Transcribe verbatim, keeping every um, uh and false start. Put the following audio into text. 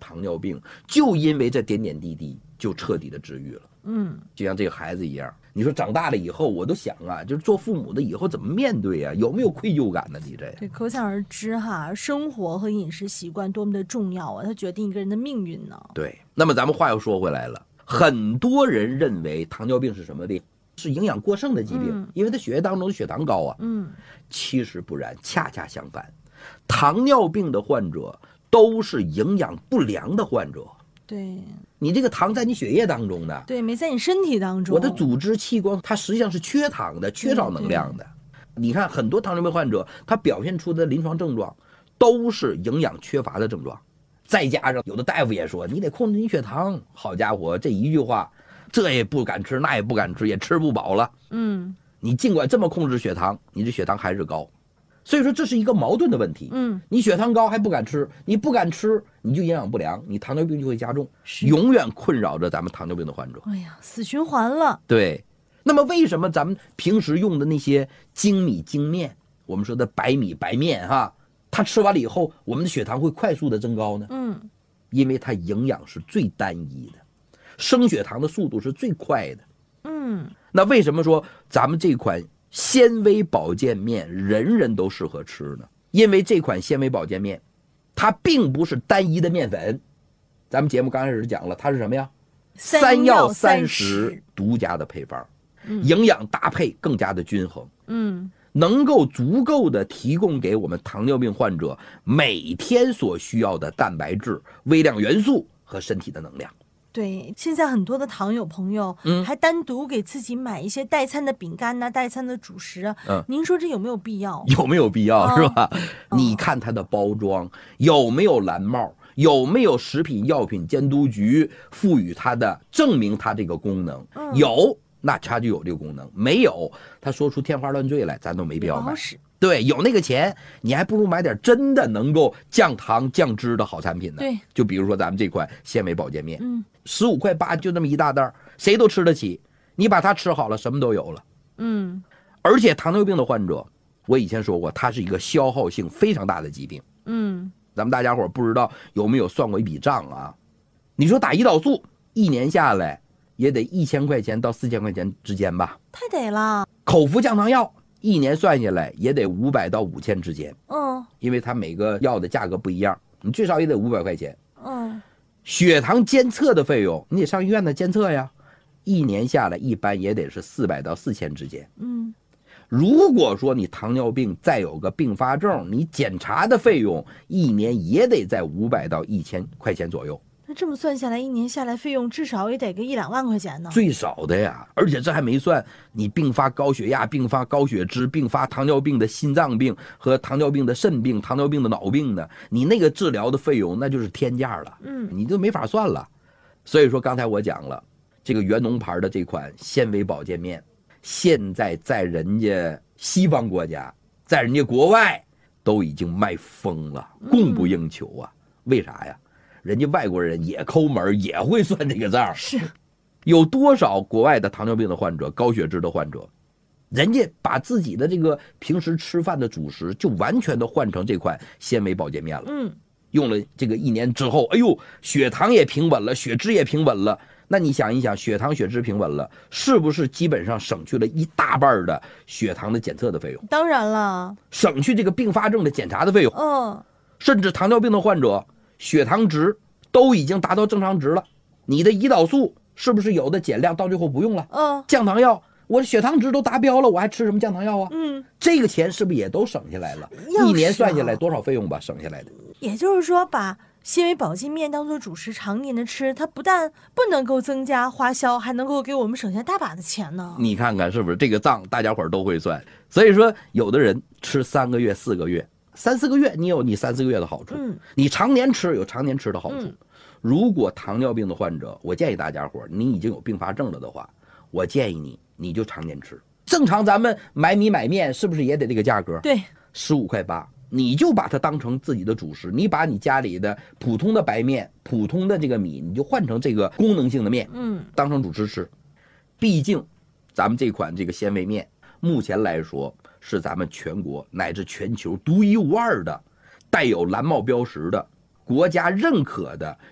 糖尿病就因为这点点滴滴就彻底的治愈了。 嗯， 就像这个孩子一样，你说长大了以后，我都想啊，就是做父母的以后怎么面对啊？有没有愧疚感呢？你这对，可想而知哈，生活和饮食习惯多么的重要啊，它决定一个人的命运呢。 对，那么咱们话又说回来了，很多人认为糖尿病是什么病？是营养过剩的疾病， 嗯、 因为他血液当中的血糖高啊。 嗯， 其实不然，恰恰相反，糖尿病的患者都是营养不良的患者。 对， 你这个糖在你血液当中的， 对，没在你身体当中。 我的组织器官它实际上是缺糖的，缺少能量的。你看很多糖尿病患者，他表现出的临床症状都是营养缺乏的症状，再加上有的大夫也说你得控制你血糖，好家伙，这一句话，这也不敢吃，那也不敢吃，也吃不饱了。 嗯， 你尽管这么控制血糖，你这血糖还是高。所以说这是一个矛盾的问题。 嗯， 你血糖高还不敢吃，你不敢吃，你就营养不良，你糖尿病就会加重，永远困扰着咱们糖尿病的患者。 哎呀，死循环了。 对，那么为什么咱们平时用的那些精米精面，我们说的白米白面哈，它吃完了以后，我们的血糖会快速的增高呢？ 嗯， 因为它营养是最单一的，升血糖的速度是最快的。 嗯， 那为什么说咱们这款纤维保健面人人都适合吃呢？因为这款纤维保健面它并不是单一的面粉，咱们节目刚开始讲了，它是什么呀？三药三食独家的配方，营养搭配更加的均衡， 嗯， 能够足够的提供给我们糖尿病患者每天所需要的蛋白质、微量元素和身体的能量。 对，现在很多的糖友朋友，嗯，还单独给自己买一些代餐的饼干呐、代餐的主食啊，嗯，您说这有没有必要？ 有没有必要、哦、是吧？哦、你看它的包装有没有蓝帽，有没有食品药品监督局赋予它的证明它这个功能？嗯、有，那它就有这个功能；没有，它说出天花乱坠来，咱都没必要买。对，有那个钱，你还不如买点真的能够降糖降脂的好产品呢。 对， 就比如说咱们这款纤维保健面， 嗯， 十五块八就那么一大袋，谁都吃得起。你把它吃好了，什么都有了。 嗯， 而且糖尿病的患者，我以前说过，它是一个消耗性非常大的疾病。 嗯， 咱们大家伙不知道有没有算过一笔账啊？你说打胰岛素一年下来也得一千块钱到四千块钱之间吧？ 太得了。 口服降糖药。一年算下来也得五百到五千之间， 嗯， 因为它每个药的价格不一样，你最少也得五百块钱。 嗯， 血糖监测的费用，你得上医院的监测呀，一年下来一般也得是四百到四千之间。 嗯， 如果说你糖尿病再有个并发症，你检查的费用一年也得在五百到一千块钱左右。 那这么算下来，一年下来费用至少也得个一两万块钱呢， 最少的呀。而且这还没算你并发高血压、并发高血脂、并发糖尿病的心脏病和糖尿病的肾病、糖尿病的脑病呢，你那个治疗的费用那就是天价了， 嗯， 你就没法算了。所以说刚才我讲了，这个元农牌的这款纤维保健面，现在在人家西方国家，在人家国外都已经卖疯了，供不应求啊。嗯、为啥呀？人家外国人也抠门，也会算这个账。 是， 有多少国外的糖尿病的患者、高血脂的患者，人家把自己的这个平时吃饭的主食就完全的换成这款纤维保健面了。 嗯， 用了这个一年之后，哎呦，血糖也平稳了，血脂也平稳了。那你想一想，血糖、血脂平稳了，是不是基本上省去了一大半的血糖的检测的费用？ 当然了， 省去这个并发症的检查的费用。 嗯， 甚至糖尿病的患者。血糖值都已经达到正常值了，你的胰岛素是不是有的减量到最后不用了？ 嗯， 降糖药，我的血糖值都达标了，我还吃什么降糖药啊？ 嗯， 这个钱是不是也都省下来了？一年算下来多少费用吧，省下来的。 也就是说，把纤维保健面当做主食常年的吃，它不但不能够增加花销，还能够给我们省下大把的钱呢。 你看看是不是这个账大家伙都会算？所以说，有的人吃三个月、四个月。三四个月你有你三四个月的好处， 嗯， 你常年吃有常年吃的好处。嗯、如果糖尿病的患者，我建议大家伙，你已经有并发症了的话，我建议你你就常年吃。正常咱们买米买面是不是也得这个价格？ 对， 十五块八，你就把它当成自己的主食，你把你家里的普通的白面、普通的这个米，你就换成这个功能性的面， 嗯， 当成主食吃。毕竟，咱们这款这个纤维面，目前来说。是咱们全国乃至全球独一无二的带有蓝帽标识的国家认可的